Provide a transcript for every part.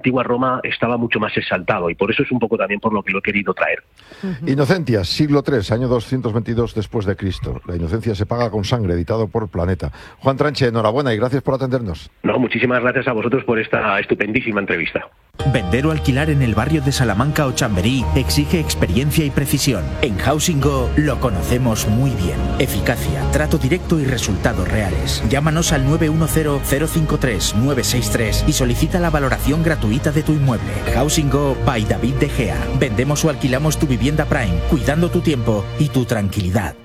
antigua Roma estaba mucho más exaltado, y por eso es un poco también por lo que lo he querido traer. Inocencia, siglo III, año 222 después de Cristo. La inocencia se paga con sangre, editado por Planeta. Juan Tranche, enhorabuena y gracias por atendernos. No, muchísimas gracias a vosotros por esta estupendísima entrevista. Vender o alquilar en el barrio de Salamanca o Chamberí exige experiencia y precisión. En Housing Go lo conocemos muy bien. Eficacia, trato directo y resultados reales. Llámanos al 910-053-963 y solicita la valoración gratuita de tu inmueble. Housing Go by David De Gea. Vendemos o alquilamos tu vivienda Prime, cuidando tu tiempo y tu tranquilidad.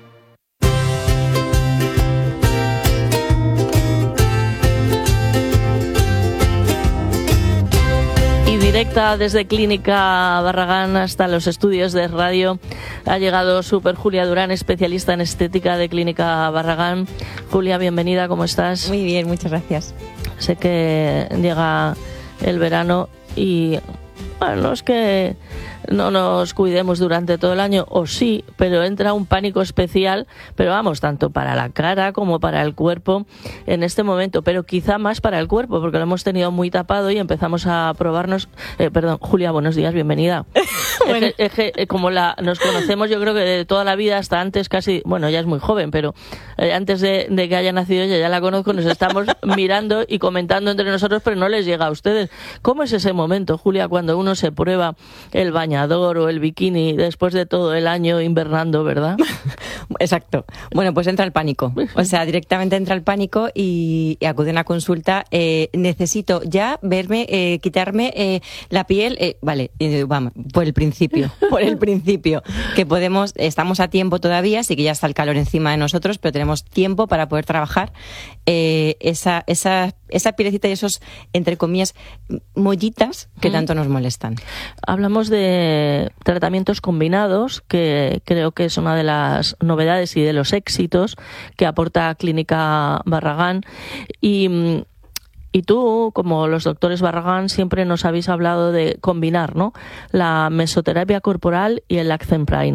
Directa desde Clínica Barragán hasta los estudios de radio ha llegado Super Julia Durán, especialista en estética de Clínica Barragán. Julia, bienvenida, ¿cómo estás? Muy bien, muchas gracias. Sé que llega el verano y bueno, no es que no nos cuidemos durante todo el año, o sí, pero entra un pánico especial, pero vamos, tanto para la cara como para el cuerpo en este momento, pero quizá más para el cuerpo, porque lo hemos tenido muy tapado y empezamos a probarnos. Perdón, Julia, buenos días, bienvenida. Bueno. Como nos conocemos, yo creo que de toda la vida, hasta antes casi, bueno, ella es muy joven, pero antes de que haya nacido ella, ya la conozco, nos estamos mirando y comentando entre nosotros, pero no les llega a ustedes. ¿Cómo es ese momento, Julia, cuando uno se prueba el bañador o el bikini después de todo el año invernando, verdad? Exacto. Bueno, pues entra el pánico. O sea, directamente entra el pánico y acude a una consulta. Necesito ya verme, quitarme la piel. Vale, vamos, por el principio. Que estamos a tiempo todavía, sí que ya está el calor encima de nosotros, pero tenemos tiempo para poder trabajar esa pielecita y esos, entre comillas, mollitas que tanto nos molestan. Hablamos de tratamientos combinados, que creo que es una de las novedades y de los éxitos que aporta Clínica Barragán. Y tú, como los doctores Barragán, siempre nos habéis hablado de combinar, ¿no?, la mesoterapia corporal y el Accent Prime.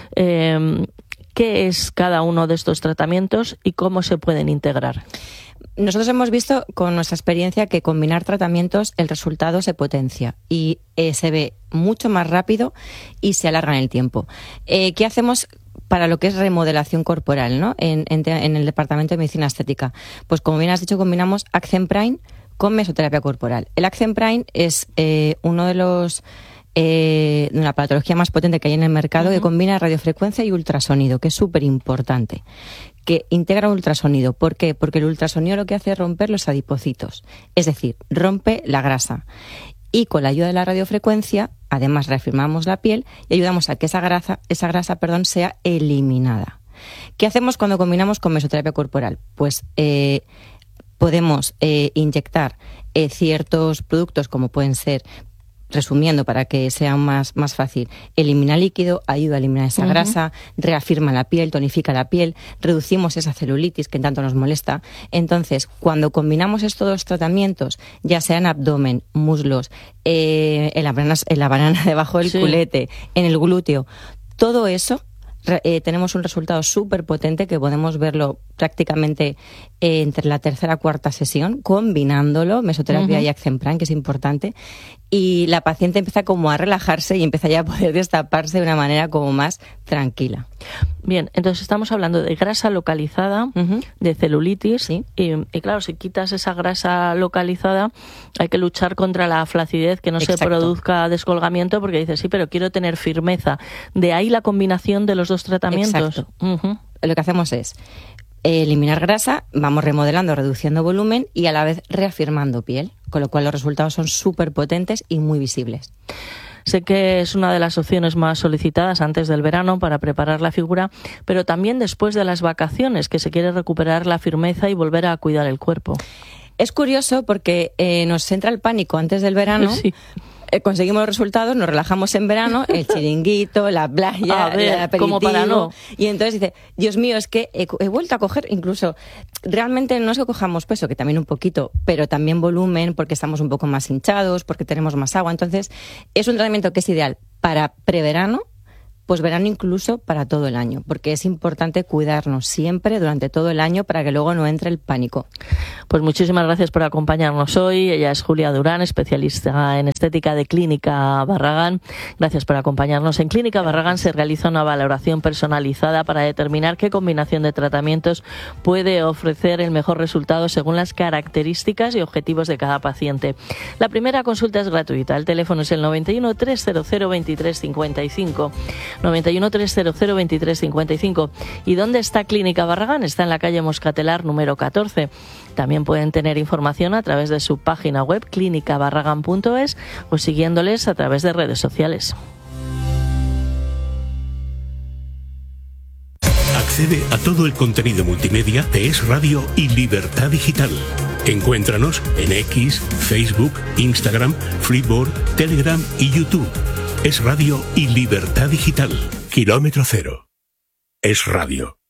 ¿Qué es cada uno de estos tratamientos y cómo se pueden integrar? Nosotros hemos visto con nuestra experiencia que combinar tratamientos, el resultado se potencia y se ve mucho más rápido y se alarga en el tiempo. ¿Qué hacemos para lo que es remodelación corporal, ¿no?, en el Departamento de Medicina Estética? Pues como bien has dicho, combinamos Accent Prime con mesoterapia corporal. El Accent Prime es uno de los una patología más potente que hay en el mercado, que combina radiofrecuencia y ultrasonido, que es súper importante, que integra ultrasonido. ¿Por qué? Porque el ultrasonido lo que hace es romper los adipocitos, es decir, rompe la grasa. Y con la ayuda de la radiofrecuencia, además reafirmamos la piel y ayudamos a que esa grasa sea eliminada. ¿Qué hacemos cuando combinamos con mesoterapia corporal? Pues podemos inyectar ciertos productos, como pueden ser, resumiendo para que sea más fácil, elimina líquido, ayuda a eliminar esa grasa, reafirma la piel, tonifica la piel, reducimos esa celulitis que tanto nos molesta. Entonces, cuando combinamos estos dos tratamientos, ya sea en abdomen, muslos, en la banana debajo del culete, en el glúteo, todo eso, tenemos un resultado súper potente que podemos verlo prácticamente entre la tercera y cuarta sesión, combinándolo, mesoterapia y Accent Prime, que es importante, y la paciente empieza como a relajarse y empieza ya a poder destaparse de una manera como más tranquila. Bien, entonces estamos hablando de grasa localizada, de celulitis, y claro, si quitas esa grasa localizada, hay que luchar contra la flacidez, que no se produzca descolgamiento, porque dices, sí, pero quiero tener firmeza. De ahí la combinación de los dos tratamientos. Exacto. Lo que hacemos es eliminar grasa, vamos remodelando, reduciendo volumen y a la vez reafirmando piel, con lo cual los resultados son súper potentes y muy visibles. Sé que es una de las opciones más solicitadas antes del verano para preparar la figura, pero también después de las vacaciones, que se quiere recuperar la firmeza y volver a cuidar el cuerpo. Es curioso porque nos entra el pánico antes del verano. Sí. Conseguimos los resultados, nos relajamos en verano, el chiringuito, la playa, el aperitivo, como para no. Y entonces dice, Dios mío, es que he vuelto a coger, incluso, realmente no es que cojamos peso, que también un poquito, pero también volumen, porque estamos un poco más hinchados, porque tenemos más agua. Entonces, es un tratamiento que es ideal para preverano, posverano incluso para todo el año, porque es importante cuidarnos siempre durante todo el año para que luego no entre el pánico. Pues muchísimas gracias por acompañarnos hoy. Ella es Julia Durán, especialista en estética de Clínica Barragán. Gracias por acompañarnos. En Clínica Barragán se realiza una valoración personalizada para determinar qué combinación de tratamientos puede ofrecer el mejor resultado según las características y objetivos de cada paciente. La primera consulta es gratuita. El teléfono es el 91 300 23 55. 91 300 23 55. ¿Y dónde está Clínica Barragán? Está en la calle Moscatelar número 14. También pueden tener información a través de su página web clinicabarragan.es o siguiéndoles a través de redes sociales. Accede a todo el contenido multimedia de Es Radio y Libertad Digital. Encuéntranos en X, Facebook, Instagram, Flipboard, Telegram y YouTube. Es Radio y Libertad Digital. Kilómetro cero. Es Radio.